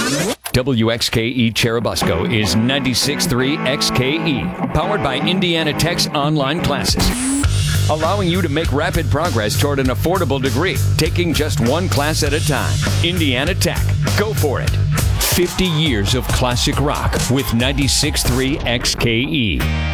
WXKE Cherubusco is 96.3 XKE, powered by Indiana Tech's online classes, allowing you to make rapid progress toward an affordable degree, taking just one class at a time. Indiana Tech. Go for it. 50 years of classic rock with 96.3 XKE.